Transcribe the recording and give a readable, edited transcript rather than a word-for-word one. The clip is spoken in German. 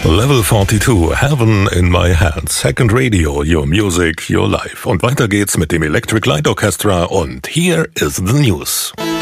Level 42, Heaven in My Hands, Second Radio, Your Music, Your Life. Und weiter geht's mit dem Electric Light Orchestra und Here is the News.